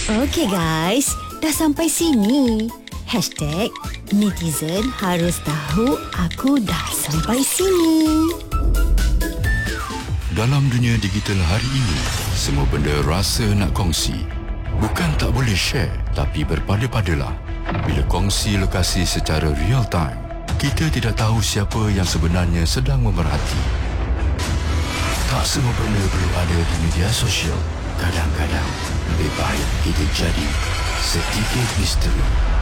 Okey guys, dah sampai sini. #netizen harus tahu aku dah sampai sini. Dalam dunia digital hari ini, semua benda rasa nak kongsi. Bukan tak boleh share, tapi berpada-padalah. Bila kongsi lokasi secara real time, kita tidak tahu siapa yang sebenarnya sedang memerhati. Tak semua benda perlu ada di media sosial. Kadang-kadang lebih baik kita jadi sedikit misteri.